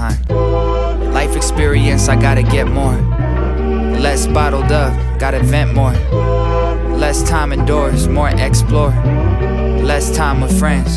behind. Life experience, I gotta get more. Less bottled up, gotta vent more. Less time indoors, more explore. Less time with friends,